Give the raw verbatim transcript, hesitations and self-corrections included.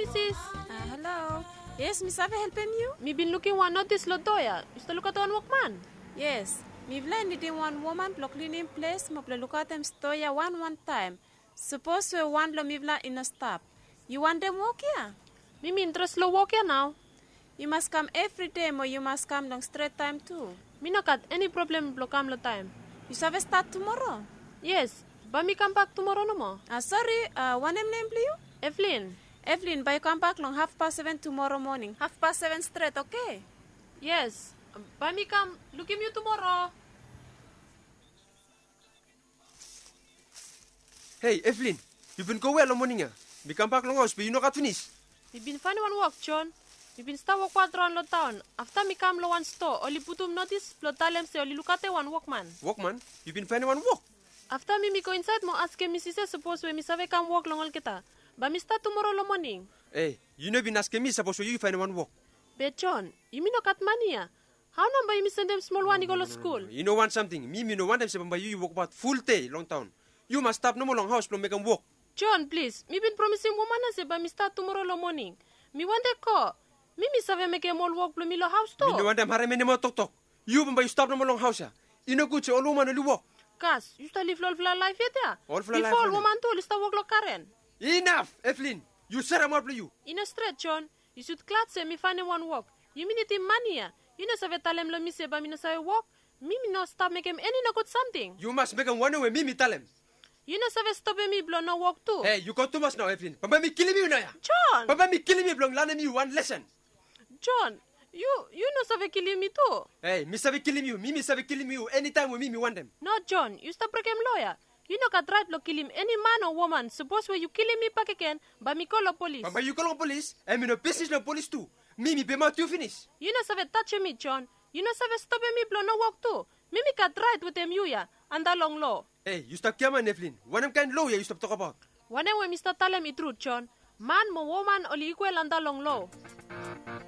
missus. Uh, hello. Yes, Miss Ave helping you? Me been looking one notice lotoya. You still look at one workman? Yes. Me blind needing one woman block cleaning place. Mo look at them stoya one one time. Suppose we one lo me in a stop. You want them walk here? Me me interest lo walk here now. You must come every day, or you must come long straight time too. Me no got any problem block am lo time. You shall start tomorrow? Yes. But me come back tomorrow no more. Ah, uh, sorry. Uh, one name name please? Evelyn. Evelyn, but you come back long half past seven tomorrow morning. Half past seven straight, okay? Yes. But me come look at you tomorrow. Hey, Evelyn. You been go well all morning, ah? Me come back long house, but you no got finish. We been find one walk, John. We been start walk quadro on lo town. After me come lo one store, only put um notice, lo talem say only look at one walkman. Walkman? You been find one walk? After me me go inside mo ask missus suppose we me save come walk long all kita. But me start tomorrow lo morning. Hey, you know been asking me suppose you find one walk. But John, you me no got money ah. How number you me send them small one go to school? You know want something? Me me no want them say by you you walk about full day long town. You must stop no more long house to make them walk. John, please. Me been promising woman say by me start tomorrow lo morning. Me want the car. Me me save make them all walk to me lo house to. Me no want them hare me no more talk talk. You by you stop no more long house ya. You know good say all woman only walk. Kas, you still live all for life yet ya? All for life. Before woman to lista walk lo Karen. Enough, Evelyn. You said I'm up to you. In a straight, John. You should glad say me find one walk. You mean it in money ya? You know save talem lo me say by me no save walk. Me me no stop make him any no good something. You must make him one way me me tell him. You know save stop me blow no walk too. Hey, you got too much now, Evelyn. Papa me killing me now ya. John. Papa me killing me blong learn me one lesson. John, you you know save killing me too. Hey, me save killing you. Me me save killing you anytime when me me want them. No, John, you stop break him lawyer. You know got right to kill him any man or woman. Suppose when you kill him me back again, but me call the police. Papa you call the police? I mean no business no police too. Me me pay my you finish. You know save touch me, John. You know save stop me blow no walk too. Me me got right with them you ya and the long law. Hey, you stop Kiaman, Evelyn. One of kind lawyer you stop talk about. When we Mister tell me truth, John. Man mo woman only equal and the long law.